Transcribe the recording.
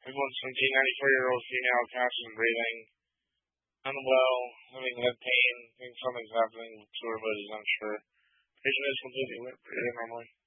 Everyone's 94-year-old female caption breathing unwell, having head pain, think something's happening to her, but is unsure. Patient is completely limp, breathing normally.